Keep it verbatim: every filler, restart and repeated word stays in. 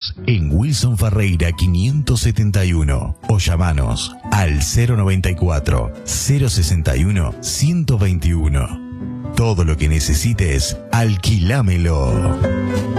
Estamos en Wilson Ferreira quinientos setenta y uno o llamanos al cero noventa y cuatro, cero sesenta y uno, ciento veintiuno. Todo lo que necesites, alquilámelo.